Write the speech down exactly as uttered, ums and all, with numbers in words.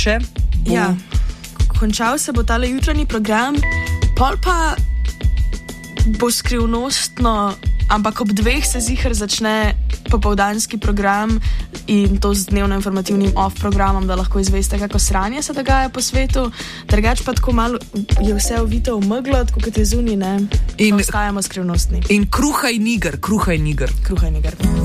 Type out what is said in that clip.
še. Bo... Ja, končal se bo tale jutranji program, pol pa bo skrivnostno, ampak ob dveh se zihar začne popoldanski program in to z dnevno-informativnim off-programom, da lahko izveste, kako sranje se dogaja po svetu. Drugač pa tako malo je vse ovito v meglo, tako kot je zunaj, ne? In ostajamo skrivnostni. In kruhaj niger, kruhaj niger. Kruhaj niger.